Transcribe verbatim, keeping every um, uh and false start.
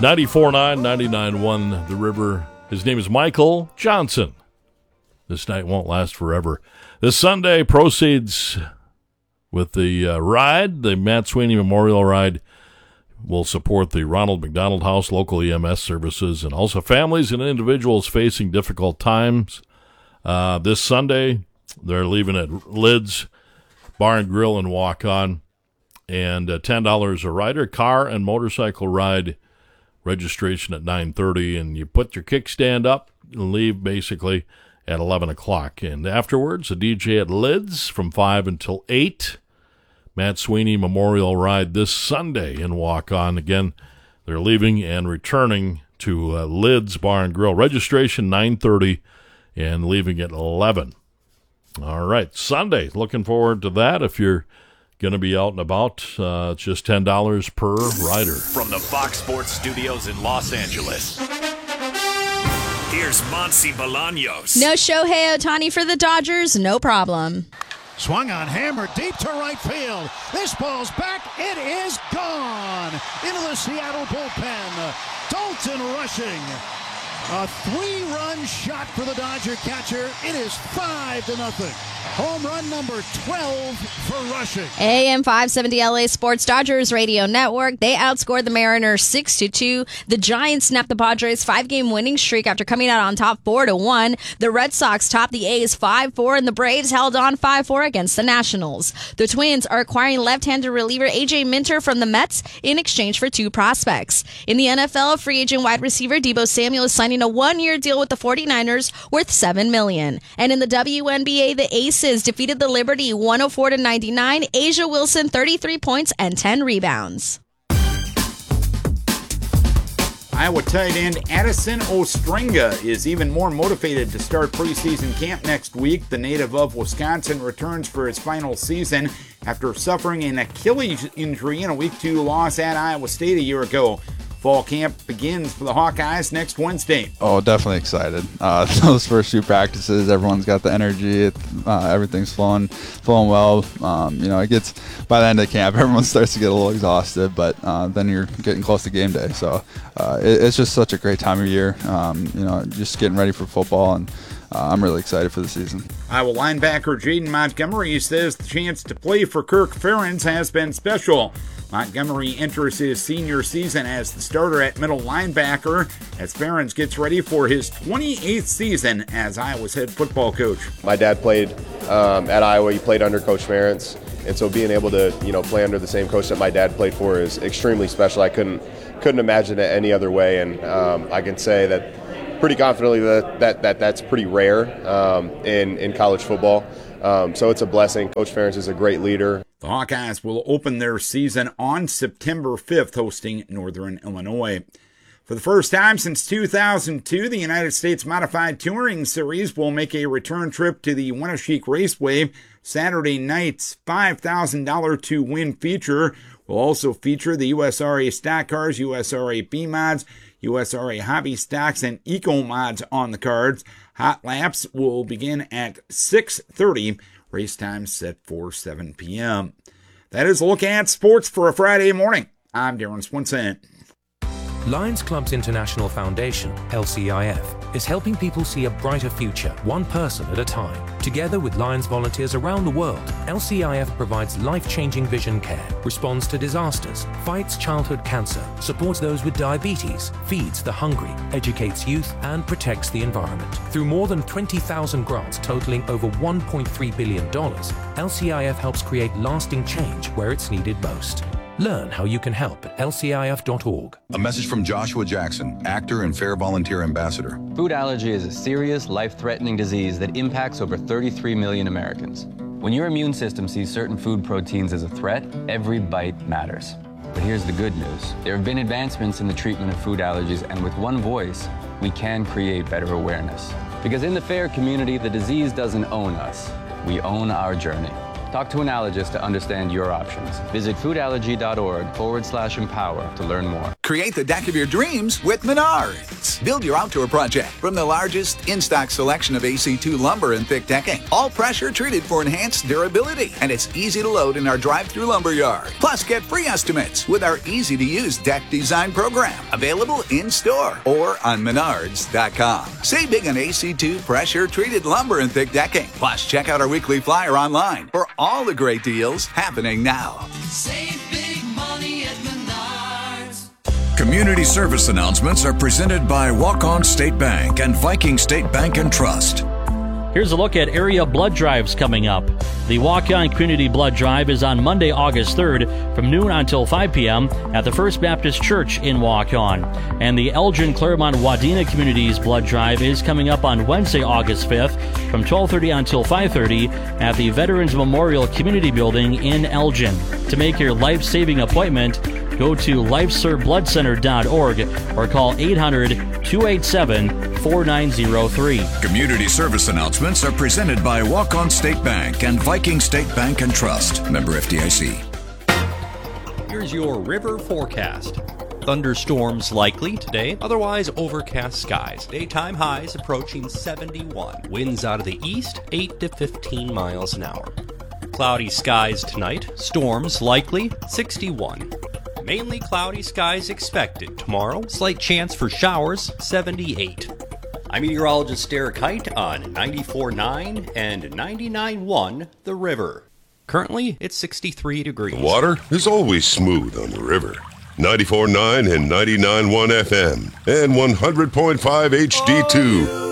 ninety-four point nine, ninety-nine point one The River. His name is Michael Johnson. This night won't last forever. This Sunday, proceeds with the uh, ride, the Matt Sweeney Memorial Ride, will support the Ronald McDonald House, local E M S services, and also families and individuals facing difficult times. Uh, this Sunday, they're leaving at Lids Bar and Grill and Walk On, and uh, ten dollars a rider, car and motorcycle ride, registration at nine thirty, and you put your kickstand up and leave basically at eleven o'clock. And afterwards, a D J at Lids from five until eight. Matt Sweeney Memorial Ride this Sunday in Walk On. Again, they're leaving and returning to uh, Lids Bar and Grill. Registration nine thirty and leaving at eleven. All right, Sunday. Looking forward to that. If you're going to be out and about, uh, it's just ten dollars per rider. From the Fox Sports Studios in Los Angeles, here's Monsi Bolaños. No Shohei Ohtani for the Dodgers, no problem. Swung on, hammer deep to right field. This ball's back. It is gone into the Seattle bullpen. Dalton rushing. A three-run shot for the Dodger catcher. It is five to nothing. Home run number twelve for rushing. A M five seventy L A Sports Dodgers Radio Network. They outscored the Mariners six to two. The Giants snapped the Padres' five-game winning streak after coming out on top four to one. The Red Sox topped the A's five four, and the Braves held on five four against the Nationals. The Twins are acquiring left-handed reliever A J Minter from the Mets in exchange for two prospects. In the N F L, free agent wide receiver Deebo Samuel is signing a one-year deal with the forty-niners worth seven million dollars. And in the W N B A, the Aces defeated the Liberty one oh four to ninety-nine. Asia Wilson, thirty-three points and ten rebounds. Iowa tight end Addison Ostringa is even more motivated to start preseason camp next week. The native of Wisconsin returns for his final season after suffering an Achilles injury in a week two loss at Iowa State a year ago. Fall camp begins for the Hawkeyes next Wednesday. Oh, definitely excited. Uh, those first few practices, everyone's got the energy. It, uh, everything's flowing, flowing well. Um, you know, it gets by the end of camp, everyone starts to get a little exhausted, but uh, then you're getting close to game day. So uh, it, it's just such a great time of year. Um, you know, just getting ready for football, and uh, I'm really excited for the season. Iowa linebacker Jaden Montgomery says the chance to play for Kirk Ferentz has been special. Montgomery enters his senior season as the starter at middle linebacker as Ferentz gets ready for his twenty-eighth season as Iowa's head football coach. My dad played um, at Iowa. He played under Coach Ferentz, and so being able to, you know, play under the same coach that my dad played for is extremely special. I couldn't couldn't imagine it any other way, and um, I can say that pretty confidently that, that, that that's pretty rare um, in in college football. Um, so it's a blessing. Coach Ferentz is a great leader. The Hawkeyes will open their season on September fifth, hosting Northern Illinois. For the first time since two thousand two, the United States Modified Touring Series will make a return trip to the Winneshiek Raceway. Saturday night's five thousand dollars to win feature will also feature the U S R A Stock Cars, U S R A B-Mods, U S R A Hobby Stocks, and Eco Mods on the cards. Hot laps will begin at six thirty. Race time set for seven p.m. That is a look at sports for a Friday morning. I'm Darren Swinson. Lions Clubs International Foundation, L C I F, is helping people see a brighter future, one person at a time. Together with Lions volunteers around the world, L C I F provides life-changing vision care, responds to disasters, fights childhood cancer, supports those with diabetes, feeds the hungry, educates youth, and protects the environment. Through more than twenty thousand grants totaling over one point three billion dollars, L C I F helps create lasting change where it's needed most. Learn how you can help at L C I F dot org. A message from Joshua Jackson, actor and Fair Volunteer Ambassador. Food allergy is a serious, life-threatening disease that impacts over thirty-three million Americans. When your immune system sees certain food proteins as a threat, every bite matters. But here's the good news. There have been advancements in the treatment of food allergies, and with one voice, we can create better awareness. Because in the FAIR community, the disease doesn't own us. We own our journey. Talk to an allergist to understand your options. Visit foodallergy.org forward slash empower to learn more. Create the deck of your dreams with Menards. Build your outdoor project from the largest in-stock selection of A C two lumber and thick decking. All pressure treated for enhanced durability. And it's easy to load in our drive-through lumber yard. Plus, get free estimates with our easy-to-use deck design program. Available in-store or on menards dot com. Save big on A C two pressure-treated lumber and thick decking. Plus, check out our weekly flyer online for all the great deals happening now. Save big money at Menards. Community service announcements are presented by Walk-On State Bank and Viking State Bank and Trust. Here's a look at area blood drives coming up. The Walk-On Community Blood Drive is on Monday, August third from noon until five p.m. at the First Baptist Church in Walk-On. And the Elgin Claremont Wadena Communities Blood Drive is coming up on Wednesday, August fifth from twelve thirty until five thirty at the Veterans Memorial Community Building in Elgin. To make your life-saving appointment, go to life serve blood center dot org or call eight hundred, two eight seven, four nine zero three. Community service announcements are presented by Walk-On State Bank and Viking State Bank and Trust. Member F D I C. Here's your river forecast. Thunderstorms likely today, otherwise overcast skies. Daytime highs approaching seventy-one. Winds out of the east, eight to fifteen miles an hour. Cloudy skies tonight, storms likely, sixty-one. Mainly cloudy skies expected tomorrow. Slight chance for showers, seventy-eight. I'm meteorologist Derek Height on ninety-four point nine and ninety-nine point one The River. Currently, it's sixty-three degrees. The water is always smooth on the river. ninety-four point nine and ninety-nine point one F M and one hundred point five H D two.